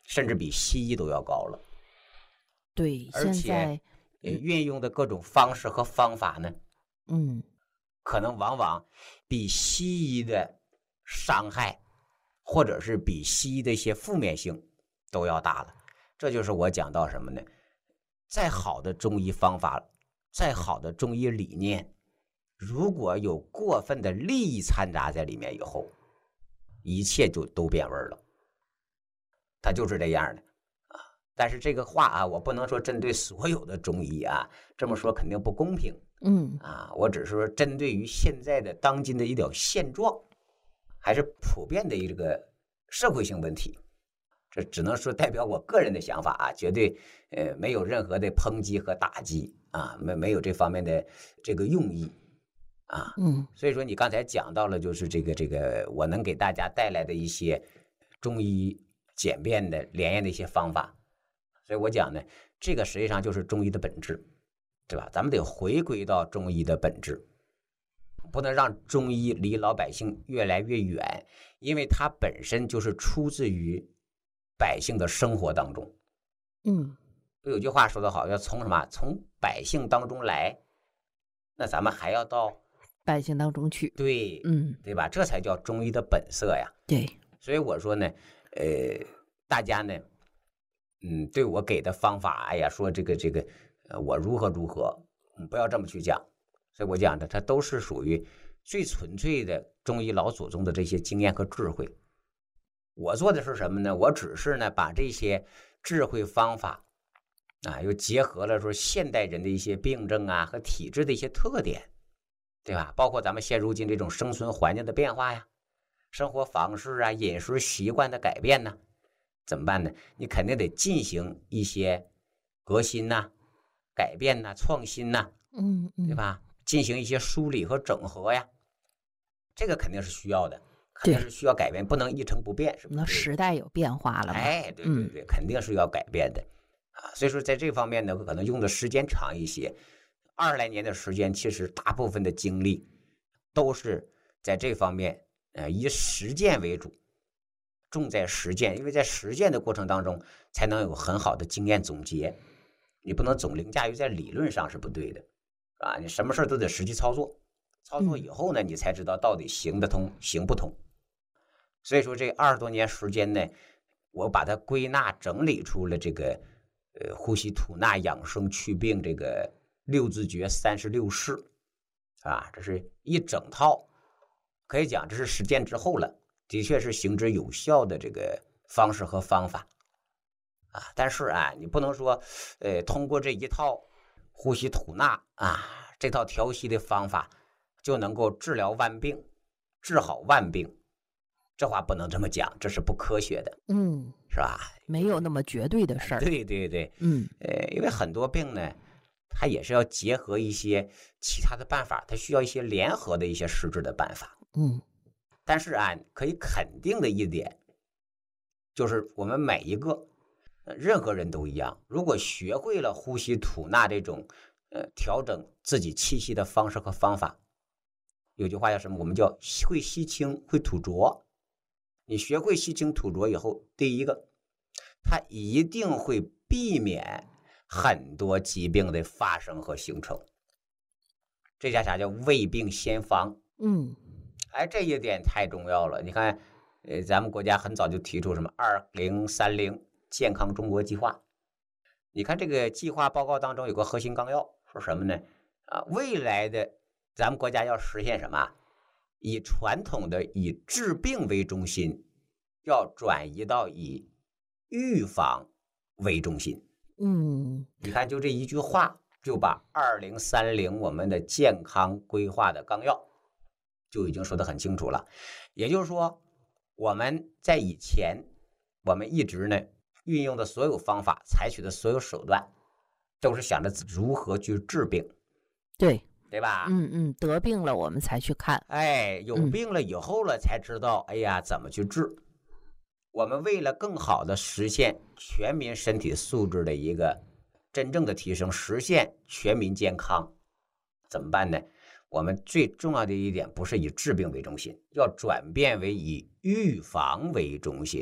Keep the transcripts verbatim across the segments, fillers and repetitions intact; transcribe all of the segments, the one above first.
甚至比西医都要高了。 对， 而且现在呃运用的各种方式和方法呢， 嗯可能往往比西医的伤害，或者是比西医的一些负面性都要大了。这就是我讲到什么呢？再好的中医方法，再好的中医理念，如果有过分的利益掺杂在里面以后，一切就都变味儿了。它就是这样的啊。但是这个话啊，我不能说针对所有的中医啊，这么说肯定不公平。 嗯啊，我只是说针对于现在的当今的一点现状，还是普遍的一个社会性问题。这只能说代表我个人的想法啊，绝对呃没有任何的抨击和打击啊，没没有这方面的这个用意啊。 嗯所以说你刚才讲到了，就是这个这个我能给大家带来的一些中医简便的连验的一些方法，所以我讲呢，这个实际上就是中医的本质。对吧？咱们得回归到中医的本质，不能让中医离老百姓越来越远，因为它本身就是出自于百姓的生活当中。 嗯， 有句话说得好，要从什么？从百姓当中来，那咱们还要到百姓当中去。 对， 嗯， 对吧？这才叫中医的本色呀。 对， 所以我说呢，呃，大家呢，嗯，对我给的方法，哎呀，说这个这个。呃，我如何如何，嗯，不要这么去讲。所以我讲的，它都是属于最纯粹的中医老祖宗的这些经验和智慧。我做的是什么呢？我只是呢把这些智慧方法啊，又结合了说现代人的一些病症啊和体质的一些特点，对吧？包括咱们现如今这种生存环境的变化呀，生活方式啊、饮食习惯的改变呢，怎么办呢？你肯定得进行一些革新呐、改变呐、创新呐， 嗯嗯， 对吧？进行一些梳理和整合呀，这个肯定是需要的，肯定是需要改变，不能一成不变，是不是？ 那时代有变化了嘛？ 哎，对对对，肯定是要改变的啊。所以说，在这方面呢，可能用的时间长一些，二十来年的时间，其实大部分的精力都是在这方面，呃，以实践为主，重在实践，因为在实践的过程当中，才能有很好的经验总结。你不能总凌驾于在理论上是不对的，啊，你什么事都得实际操作，操作以后呢，你才知道到底行得通行不通。所以说这二十多年时间呢，我把它归纳整理出了这个呃呼吸吐纳养生祛病这个六字诀三十六式啊，这是一整套，可以讲这是实践之后了，的确是行之有效的这个方式和方法。啊，但是啊，你不能说，呃，通过这一套呼吸吐纳啊，这套调息的方法就能够治疗万病，治好万病，这话不能这么讲，这是不科学的， 嗯， 是吧？ 没有那么绝对的事儿。 对对对， 嗯， 呃，因为很多病呢，它也是要结合一些其他的办法，它需要一些联合的一些实质的办法。 嗯， 但是啊，可以肯定的一点，就是我们每一个。任何人都一样，如果学会了呼吸吐纳这种呃调整自己气息的方式和方法，有句话叫什么？我们叫会吸清会吐浊。你学会吸清吐浊以后，第一个，它一定会避免很多疾病的发生和形成。这叫啥？叫未病先防。 嗯， 哎，这一点太重要了。你看，呃，咱们国家很早就提出什么二零三零。健康中国计划，你看这个计划报告当中有个核心纲要，说什么呢？啊，未来的咱们国家要实现什么？以传统的以治病为中心，要转移到以预防为中心。 嗯， 你看，就这一句话，就把二零三零我们的健康规划的纲要就已经说得很清楚了。也就是说，我们在以前，我们一直呢。运用的所有方法，采取的所有手段，都是想着如何去治病， 对对吧？ 嗯嗯，得病了我们才去看， 哎，有病了以后了才知道，哎呀，怎么去治？我们为了更好的实现全民身体素质的一个真正的提升，实现全民健康，怎么办呢？我们最重要的一点不是以治病为中心，要转变为以预防为中心。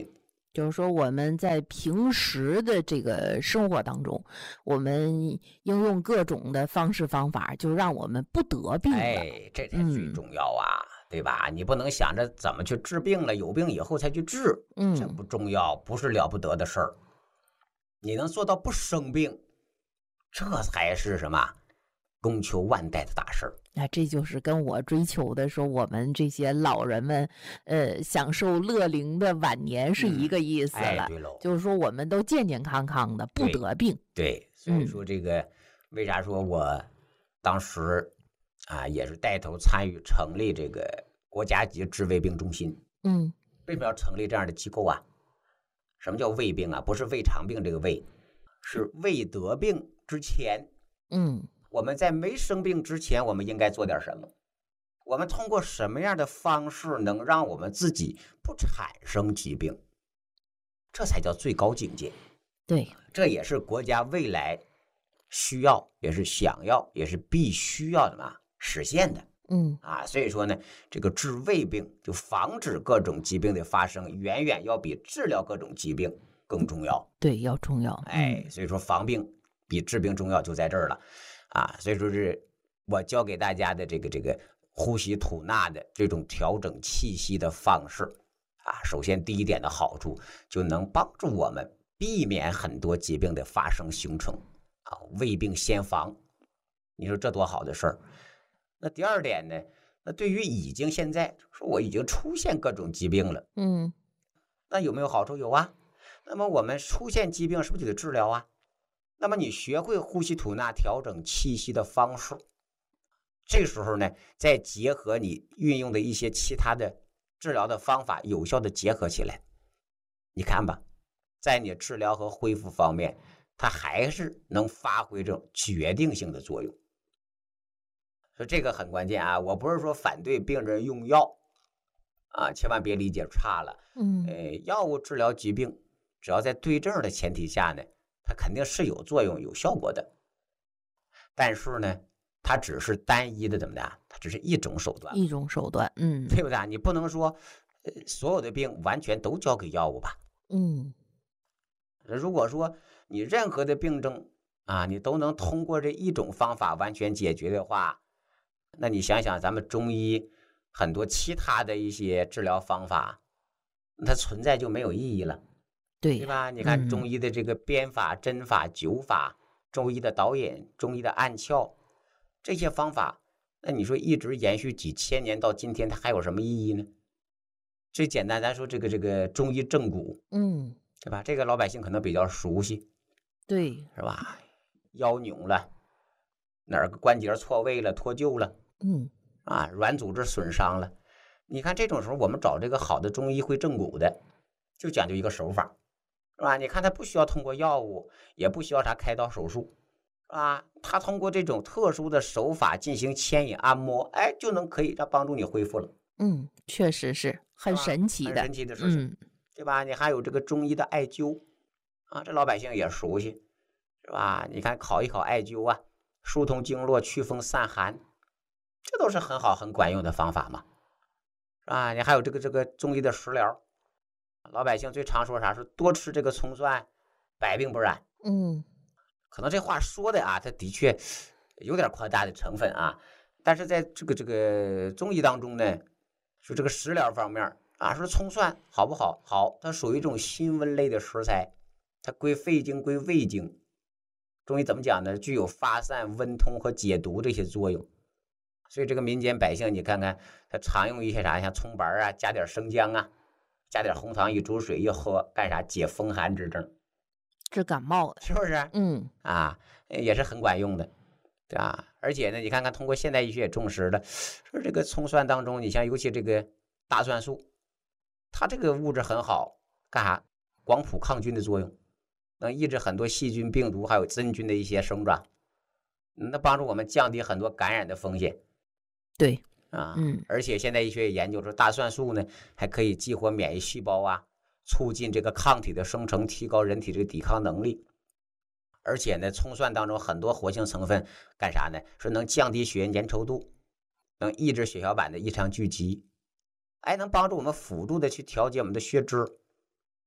就是说我们在平时的这个生活当中，我们应用各种的方式方法，就让我们不得病了。 哎，这才最重要啊，嗯、对吧？你不能想着怎么去治病了，有病以后才去治， 嗯， 这不重要，不是了不得的事儿。你能做到不生病，这才是什么功求万代的大事儿。 那这就是跟我追求的说，我们这些老人们，呃，享受乐龄的晚年是一个意思了。 嗯哎、对喽， 就是说我们都健健康康的，不得病。 对，对所以说这个、嗯、为啥说我当时啊也是带头参与成立这个国家级治胃病中心。 嗯， 为什么要成立这样的机构啊？什么叫胃病啊？不是胃肠病这个胃，是未得病之前。 嗯。 我们在没生病之前，我们应该做点什么？我们通过什么样的方式能让我们自己不产生疾病？这才叫最高境界。 对， 这也是国家未来需要，也是想要，也是必须要的嘛，实现的。 嗯啊，所以说呢，这个治胃病就防止各种疾病的发生，远远要比治疗各种疾病更重要。 对，要重要。 哎，所以说防病比治病重要，就在这儿了。啊，所以说是我教给大家的这个这个呼吸吐纳的这种调整气息的方式啊，首先第一点的好处就能帮助我们避免很多疾病的发生形成啊，未病先防，你说这多好的事儿。那第二点呢，那对于已经现在说我已经出现各种疾病了， 嗯， 那有没有好处？有啊。那么我们出现疾病是不是就得治疗啊？那么你学会呼吸吐纳调整气息的方式，这时候呢，再结合你运用的一些其他的治疗的方法，有效的结合起来，你看吧，在你治疗和恢复方面，它还是能发挥这种决定性的作用。所以这个很关键啊！我不是说反对病人用药啊，千万别理解差了。 嗯， 呃，药物治疗疾病，只要在对症的前提下呢，它肯定是有作用、有效果的。但是呢，它只是单一的，怎么的？它只是一种手段， 一种手段，嗯， 对不对？你不能说，呃，所有的病完全都交给药物吧？ 嗯， 如果说你任何的病症啊，你都能通过这一种方法完全解决的话，那你想想，咱们中医很多其他的一些治疗方法，它存在就没有意义了。 对， 对吧？你看中医的这个鞭法、嗯、针法、灸法，中医的导引、中医的按窍，这些方法，那你说一直延续几千年到今天，它还有什么意义呢？最简单，咱说这个这个中医正骨， 嗯， 对吧？这个老百姓可能比较熟悉， 对， 是吧？腰扭了，哪儿个关节错位了、脱臼了， 嗯， 啊，软组织损伤了，你看这种时候，我们找这个好的中医会正骨的，就讲究一个手法。是吧？你看他不需要通过药物，也不需要啥开刀手术，是吧？他通过这种特殊的手法进行牵引按摩，哎，就能可以让帮助你恢复了。 嗯，确实是很神奇的， 很神奇的事情， 嗯， 对吧？你还有这个中医的艾灸啊，这老百姓也熟悉，是吧？你看考一考艾灸啊，疏通经络、祛风散寒，这都是很好很管用的方法嘛，是吧？你还有这个这个中医的食疗。老百姓最常说啥？是多吃这个葱蒜，百病不染。 嗯， 可能这话说的啊，它的确有点夸大的成分啊。但是在这个这个中医当中呢，说这个食疗方面啊，说葱蒜好不好？好，它属于一种辛温类的食材，它归肺经、归胃经。中医怎么讲呢？具有发散、温通和解毒这些作用。所以这个民间百姓，你看看，他常用一些啥，像葱白啊，加点生姜啊。加点红糖一煮水一喝，干啥？解风寒之症， 治感冒的， 是不是？ 嗯， 啊，也是很管用的，对吧？而且呢，你看看，通过现代医学也证实了，说这个葱蒜当中，你像尤其这个大蒜素，它这个物质很好，干啥？广谱抗菌的作用，能抑制很多细菌、病毒还有真菌的一些生长，那帮助我们降低很多感染的风险。 对。 啊， 嗯， 而且现在医学也研究出大蒜素呢，还可以激活免疫细胞啊，促进这个抗体的生成，提高人体这个抵抗能力。而且呢，葱蒜当中很多活性成分干啥呢？说能降低血液粘稠度，能抑制血小板的异常聚集，哎，能帮助我们辅助的去调节我们的血脂。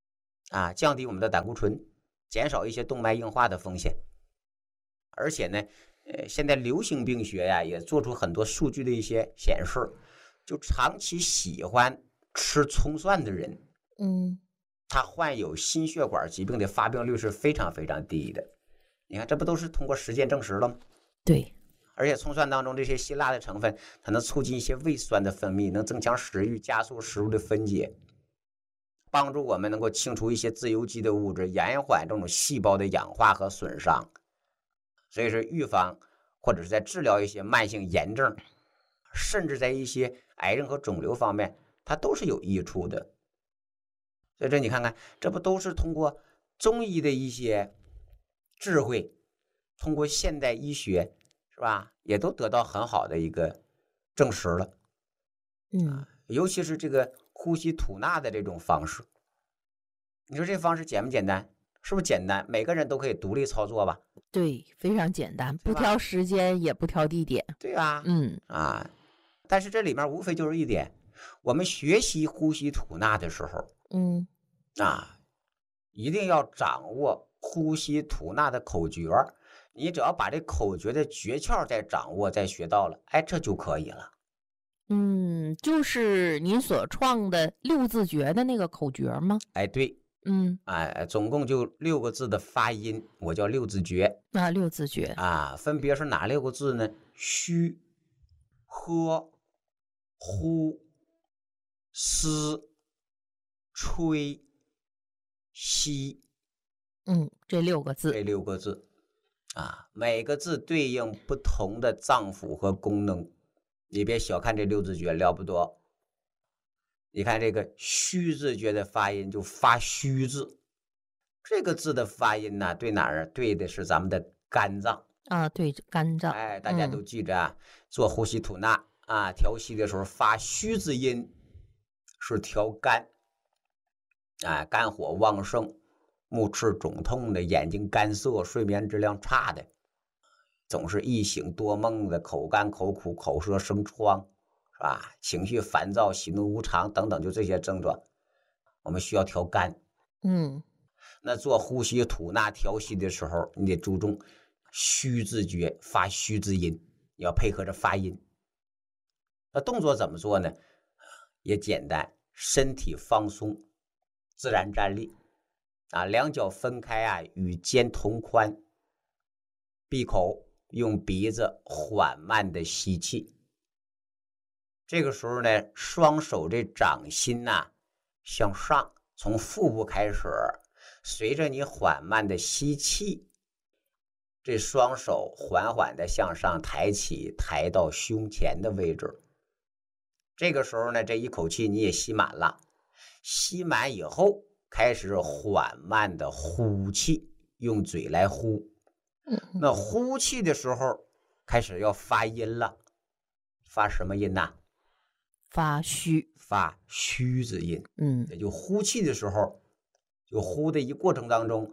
啊，降低我们的胆固醇，减少一些动脉硬化的风险。而且呢，呃，现在流行病学呀也做出很多数据的一些显示，就长期喜欢吃葱蒜的人， 嗯， 他患有心血管疾病的发病率是非常非常低的。你看，这不都是通过实践证实了吗？ 对， 而且葱蒜当中这些辛辣的成分，它能促进一些胃酸的分泌，能增强食欲，加速食物的分解，帮助我们能够清除一些自由基的物质，延缓这种细胞的氧化和损伤。所以是预防或者是在治疗一些慢性炎症，甚至在一些癌症和肿瘤方面，它都是有益处的。所以这你看看，这不都是通过中医的一些智慧，通过现代医学，是吧？也都得到很好的一个证实了。 嗯， 尤其是这个呼吸吐纳的这种方式，你说这方式简不简单？是不是简单？每个人都可以独立操作吧？ 对，非常简单，不挑时间也不挑地点。 对吧？ 嗯啊，但是这里面无非就是一点，我们学习呼吸吐纳的时候嗯啊，一定要掌握呼吸吐纳的口诀。你只要把这口诀的诀窍再掌握，再学到了，哎，这就可以了。 嗯，就是您所创的六字诀的那个口诀吗？ 哎，对。 嗯， 哎，总共就六个字的发音，我叫六字诀啊，六字诀啊，分别是哪六个字呢？虚、喝、呼、吸、吹、吸， 嗯，这六个字。 这六个字啊，每个字对应不同的脏腑和功能。你别小看这六字诀，了不得。你看这个虚字诀的发音就发虚字。这个字的发音呢，对哪儿？对的是咱们的肝脏啊，对，肝脏。 哎，大家都记着啊，嗯、做呼吸吐纳啊，调息的时候发虚字音是调肝，哎，肝火旺盛，目赤肿痛的，眼睛干涩，睡眠质量差的，总是易醒多梦的，口干口苦，口舌生疮，是吧？情绪烦躁，喜怒无常等等，就这些症状，我们需要调肝。 嗯。 那做呼吸吐纳调息的时候，你得注重虚字诀，发虚字音，你要配合着发音。那动作怎么做呢？也简单，身体放松，自然站立啊，两脚分开啊，与肩同宽，闭口，用鼻子缓慢的吸气。这个时候呢，双手这掌心呐、啊、向上，从腹部开始。随着你缓慢的吸气，这双手缓缓的向上抬起，抬到胸前的位置。这个时候呢，这一口气你也吸满了，吸满以后开始缓慢的呼气，用嘴来呼。那呼气的时候开始要发音了，发什么音呢？ 发虚， 发虚字音。 嗯， 也就呼气的时候。就呼的一过程当中，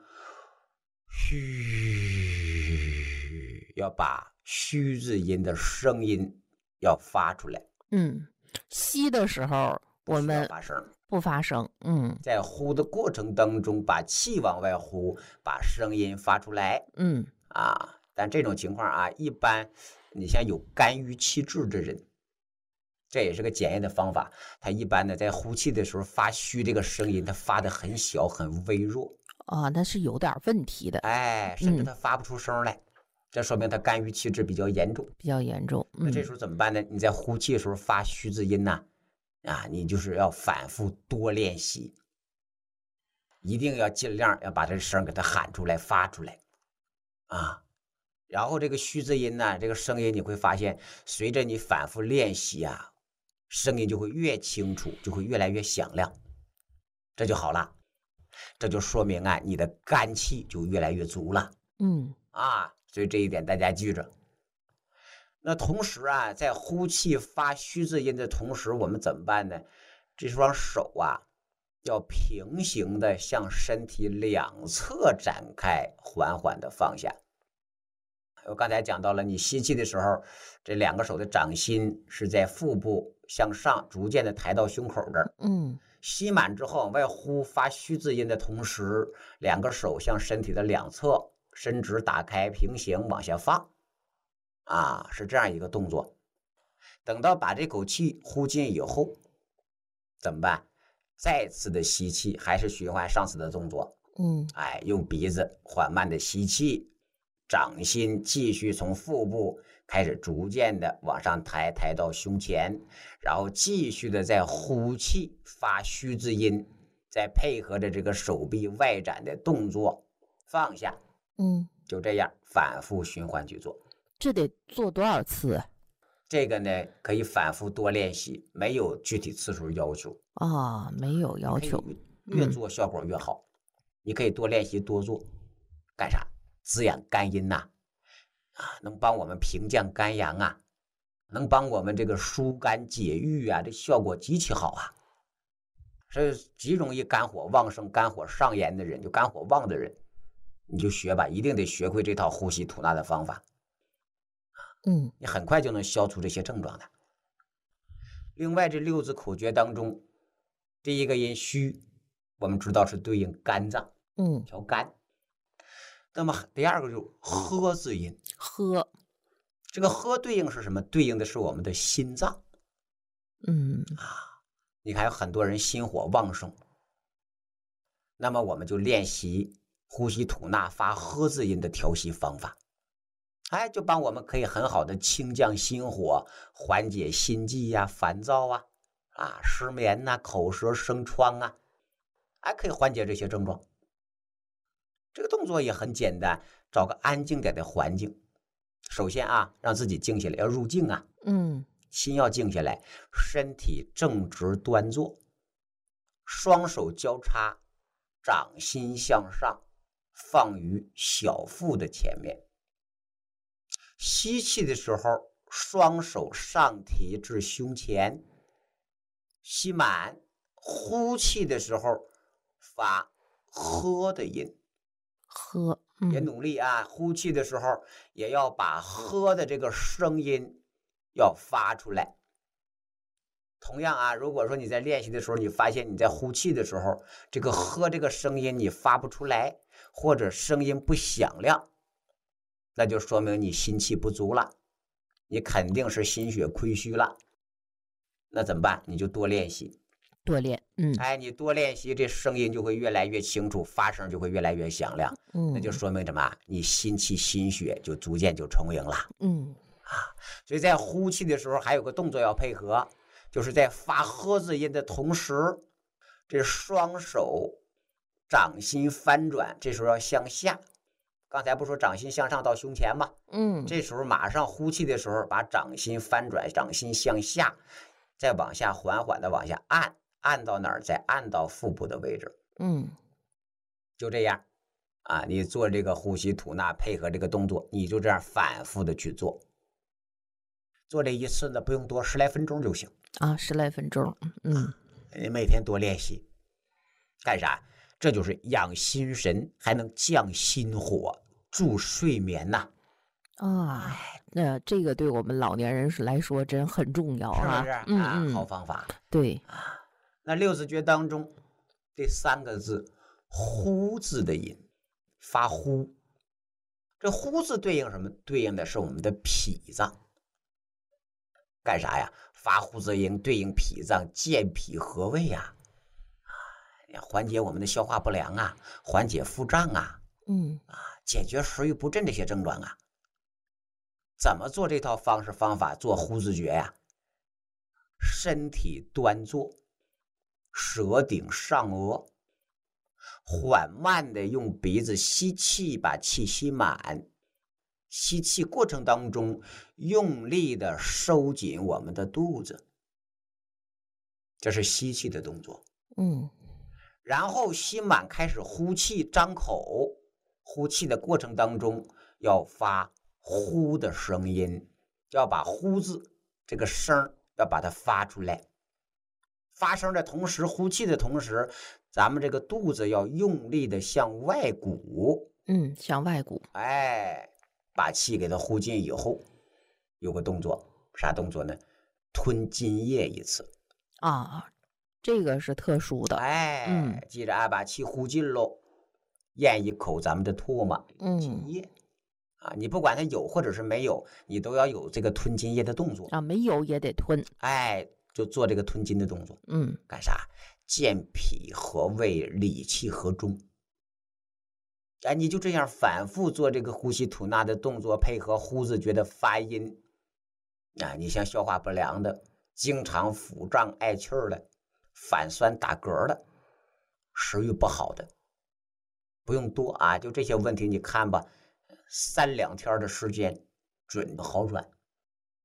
嘘，要把虚字音的声音要发出来。 嗯，吸的时候我们不发声， 不发声。嗯， 在呼的过程当中，把气往外呼，把声音发出来。 嗯啊，但这种情况啊，一般你像有肝郁气滞的人。这也是个检验的方法，他一般呢在呼气的时候发虚这个声音，他发的很小很微弱啊，那是有点问题的， 哎，甚至他发不出声来，嗯、这说明他肝郁气滞比较严重， 比较严重。 嗯、那这时候怎么办呢？你在呼气的时候发虚字音呢，啊，你就是要反复多练习，一定要尽量要把这声给它喊出来发出来，啊。然后这个虚字音呢，这个声音你会发现，随着你反复练习啊。声音就会越清楚，就会越来越响亮，这就好了，这就说明啊，你的肝气就越来越足了。 嗯啊，所以这一点大家记着。那同时啊，在呼气发虚字音的同时，我们怎么办呢？这双手啊，要平行的向身体两侧展开，缓缓的放下。我刚才讲到了，你吸气的时候，这两个手的掌心是在腹部向上，逐渐的抬到胸口这儿。 嗯， 吸满之后往外呼，发虚字音的同时，两个手向身体的两侧伸直打开，平行往下放，啊，是这样一个动作。等到把这口气呼进以后，怎么办？再次的吸气，还是循环上次的动作。 嗯， 哎，用鼻子缓慢的吸气，掌心继续从腹部开始逐渐的往上抬，抬到胸前，然后继续的在呼气发虚字音，再配合着这个手臂外展的动作放下。 嗯， 就这样反复循环去做。 这得做多少次这个呢，可以反复多练习，没有具体次数要求啊？没有要求， 越做效果越好。嗯、你可以多练习多做，干啥？滋养肝阴呐、啊，啊，能帮我们平降肝阳啊，能帮我们这个疏肝解郁啊，这效果极其好啊。是极容易肝火旺盛、肝火上炎的人，就肝火旺的人，你就学吧，一定得学会这套呼吸吐纳的方法。 嗯， 你很快就能消除这些症状的。另外，这六字口诀当中，第一个音虚，我们知道是对应肝脏， 嗯， 调肝。那么第二个就呵字音， 呵， 这个呵对应是什么？对应的是我们的心脏。 嗯啊，你看有很多人心火旺盛，那么我们就练习呼吸吐纳发呵字音的调息方法。哎，就帮我们可以很好的清降心火，缓解心悸呀、啊、烦躁啊、啊失眠呐、啊、口舌生疮啊，还可以缓解这些症状。这个动作也很简单，找个安静点的环境。首先啊，让自己静下来，要入静啊， 嗯， 心要静下来，身体正直端坐，双手交叉，掌心向上，放于小腹的前面。吸气的时候，双手上提至胸前，吸满；呼气的时候，发呵的音。 呵，嗯、 也努力啊，呼气的时候也要把呵的这个声音要发出来。同样啊，如果说你在练习的时候，你发现你在呼气的时候，这个呵这个声音你发不出来，或者声音不响亮，那就说明你心气不足了，你肯定是心血亏虚了。那怎么办？你就多练习， 多练，嗯， 哎，你多练习，这声音就会越来越清楚，发声就会越来越响亮。 嗯， 那就说明什么？你心气心血就逐渐就充盈了。 嗯啊，所以在呼气的时候还有个动作要配合，就是在发呵字音的同时，这双手掌心翻转，这时候要向下。刚才不说掌心向上到胸前吗？ 嗯， 这时候马上呼气的时候，把掌心翻转，掌心向下，再往下缓缓的往下按，按到哪儿？再按到腹部的位置。 嗯， 就这样啊，你做这个呼吸吐纳，配合这个动作，你就这样反复的去做。做这一次呢，不用多，十来分钟就行啊，十来分钟，嗯， 你每天多练习，干啥？这就是养心神，还能降心火，助睡眠呐。 啊，那这个对我们老年人来说真很重要啊， 是不是？ 嗯啊， 嗯， 好方法。 对啊，那六字诀当中这三个字“呼”字的音，发呼。这“呼”字对应什么？对应的是我们的脾脏。干啥呀？发呼字音对应脾脏，健脾和胃呀，啊，缓解我们的消化不良啊，缓解腹胀啊， 嗯啊，解决食欲不振这些症状啊。怎么做这套方式方法？做呼字诀呀？身体端坐，舌顶上颚，缓慢的用鼻子吸气，把气吸满。吸气过程当中，用力的收紧我们的肚子，这是吸气的动作。 嗯， 然后吸满，开始呼气，张口。呼气的过程当中，要发呼的声音，要把呼字这个声要把它发出来。发声的同时，呼气的同时，咱们这个肚子要用力的向外鼓。 嗯，向外鼓。 哎。把气给它呼进以后，有个动作，啥动作呢？吞津液一次啊， 这个是特殊的。 哎， 嗯记着啊，把气呼尽喽，咽一口咱们的唾沫，津嗯液啊，你不管它有或者是没有，你都要有这个吞津液的动作。 啊，没有也得吞。 哎，就做这个吞津的动作， 嗯干啥？健脾和胃，理气和中。哎，你就这样反复做这个呼吸吐纳的动作，配合呼子觉的发音啊，你像消化不良的、经常腹胀爱气儿的、反酸打嗝的、食欲不好的，不用多啊，就这些问题，你看吧，三两天的时间准好转。